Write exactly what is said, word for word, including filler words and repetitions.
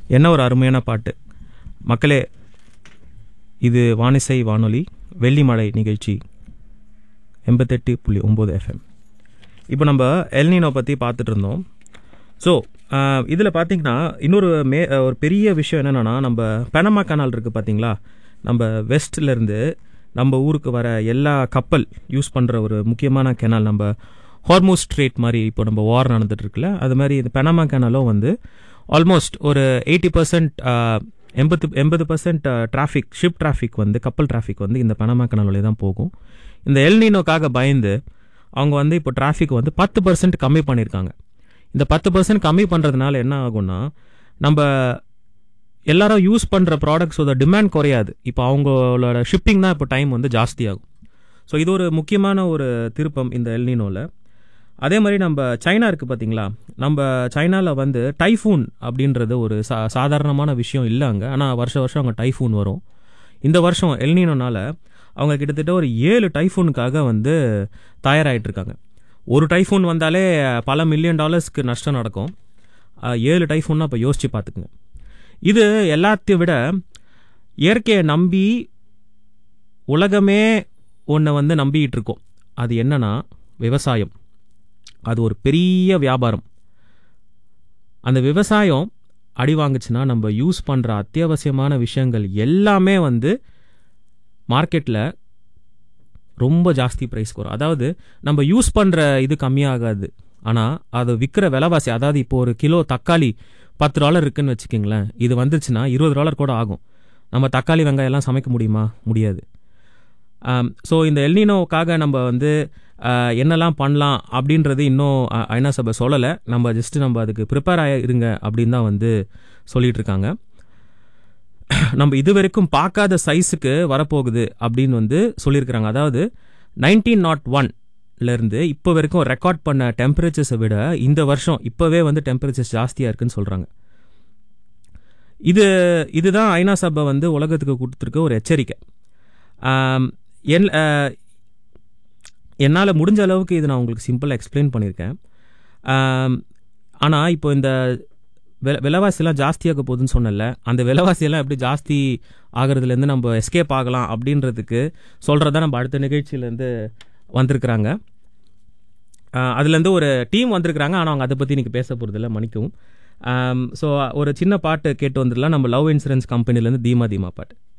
என்ன ஒரு அருமையான பாட்டு மக்களே. இது வானிசை வானொலி வெள்ளிமலை நிகழ்ச்சி எண்பத்தெட்டு புள்ளி ஒம்பது எஃப்எம். இப்போ நம்ம எல்னினோ பற்றி பார்த்துட்டு இருந்தோம். ஸோ இதில் பார்த்தீங்கன்னா இன்னொரு மே ஒரு பெரிய விஷயம் என்னென்னா, நம்ம பனமா கனால் இருக்குது பார்த்தீங்களா, நம்ம வெஸ்ட்லேருந்து நம்ம ஊருக்கு வர எல்லா கப்பல் யூஸ் பண்ணுற ஒரு முக்கியமான கெனால். நம்ம ஹார்மோஸ் ஸ்ட்ரேட் மாதிரி இப்போ நம்ம வார் நடந்துட்டு இருக்குல்ல, அது மாதிரி இந்த பனமா கெனாலும் வந்து ஆல்மோஸ்ட் ஒரு எயிட்டி பர்சன்ட் எண்பது எண்பது பர்சன்ட் டிராஃபிக் ஷிப் டிராஃபிக் வந்து கப்பல் டிராஃபிக் வந்து இந்த பனமா கெனால் வழியாக தான் போகும். இந்த எல்னினோக்காக பயந்து அவங்க வந்து இப்போ டிராஃபிக் வந்து பத்து பர்சன்ட் கம்மி பண்ணியிருக்காங்க. இந்த பத்து பர்சன்ட் கம்மி பண்ணுறதுனால என்ன ஆகும்னா, நம்ம எல்லாரும் யூஸ் பண்ணுற ப்ராடக்ட்ஸோட டிமாண்ட் குறையாது. இப்போ அவங்களோட ஷிப்பிங் தான் இப்போ டைம் வந்து ஜாஸ்தி ஆகும். ஸோ இது ஒரு முக்கியமான ஒரு திருப்பம் இந்த எல்னினோவில். அதே மாதிரி நம்ம சைனா இருக்குது பார்த்தீங்களா, நம்ம சைனாவில் வந்து டைஃபூன் அப்படின்றது ஒரு சா சாதாரணமான விஷயம் இல்லை அங்கே. ஆனால் வருஷம் வருஷம் அங்கே டைஃபூன் வரும். இந்த வருஷம் எல்னினோனால அவங்க கிட்டத்தட்ட ஒரு ஏழு டைஃபூனுக்காக வந்து தயாராகிட்டு இருக்காங்க. ஒரு டைஃபூன் வந்தாலே பல மில்லியன் டாலர்ஸ்க்கு நஷ்டம் நடக்கும். ஏழு டைஃபூன்னா இப்போ யோசிச்சு பார்த்துக்குங்க. இது எல்லாத்தையும் விட இயற்கையை நம்பி உலகமே ஒன்றை வந்து நம்பிக்கிட்டு இருக்கோம். அது என்னன்னா விவசாயம். அது ஒரு பெரிய வியாபாரம். அந்த விவசாயம் அடி வாங்குச்சுன்னா நம்ம யூஸ் பண்ணுற அத்தியாவசியமான விஷயங்கள் எல்லாமே வந்து மார்க்கெட்டில் ரொம்ப ஜாஸ்தி ப்ரைஸ்க்கு வரும். அதாவது நம்ம யூஸ் பண்ணுற இது கம்மியாகாது, ஆனால் அது விற்கிற விலைவாசி, அதாவது இப்போ ஒரு கிலோ தக்காளி பத்து டாலர் இருக்குன்னு வச்சுக்கிங்களேன், இது வந்துச்சுன்னா இருபது டாலர் கூட ஆகும். நம்ம தக்காளி வெங்காயம் எல்லாம் சமைக்க முடியுமா? முடியாது. ஸோ இந்த எல்னினோவுக்காக நம்ம வந்து என்னெல்லாம் பண்ணலாம் அப்படின்றது இன்னும் ஐநா சபை சொல்லலை. நம்ம ஜஸ்ட்டு நம்ம அதுக்கு ப்ரிப்பேர் ஆகி இருங்க அப்படின்னு தான் வந்து சொல்லிட்டு இருக்காங்க. நம்ம இது வரைக்கும் பார்க்காத சைஸுக்கு வரப்போகுது அப்படின்னு வந்து சொல்லியிருக்கிறாங்க. அதாவது நைன்டீன் நாட் ஒன்லேருந்து இப்போ வரைக்கும் ரெக்கார்ட் பண்ண டெம்பரேச்சர்ஸை விட இந்த வருஷம் இப்போவே வந்து டெம்பரேச்சர்ஸ் ஜாஸ்தியாக இருக்குன்னு சொல்கிறாங்க. இது இதுதான் ஐநா சபை வந்து உலகத்துக்கு கொடுத்துருக்க ஒரு எச்சரிக்கை. என் என்னால் முடிஞ்ச அளவுக்கு இது நான் உங்களுக்கு சிம்பிளாக எக்ஸ்பிளைன் பண்ணியிருக்கேன். ஆனால் இப்போ இந்த வெ விலைவாசியெல்லாம் ஜாஸ்தியாக போகுதுன்னு சொன்னல, அந்த விலைவாசியெல்லாம் எப்படி ஜாஸ்தி ஆகிறதுலேருந்து நம்ம எஸ்கேப் ஆகலாம் அப்படின்றதுக்கு சொல்கிறதா நம்ம அடுத்த நிகழ்ச்சியிலேருந்து வந்திருக்கிறாங்க. அதுலேருந்து ஒரு டீம் வந்திருக்கிறாங்க, ஆனால் அவங்க அதை பற்றி இன்றைக்கி பேச போகிறதில்ல, மன்னிக்கவும். ஸோ ஒரு சின்ன பாட்டு கேட்டு வந்துடலாம். நம்ம லவ் இன்சூரன்ஸ் கம்பெனிலேருந்து தீமா தீமா பாட்டு.